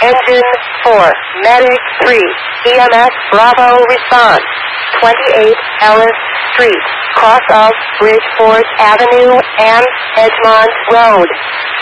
Engine 4, Medic 3, EMS Bravo response. 28 Ellis Street, cross of Bridgeport Avenue and Edgemont Road.